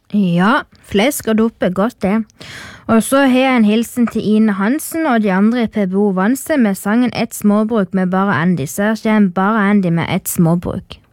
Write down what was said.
Ja, flesk og duppe, godt det. Og så har jeg en hilsen til Ine Hansen og de andre i PBO Vanse med sangen Et småbruk med bare Andy, så her kommer bare Andy med Et småbruk.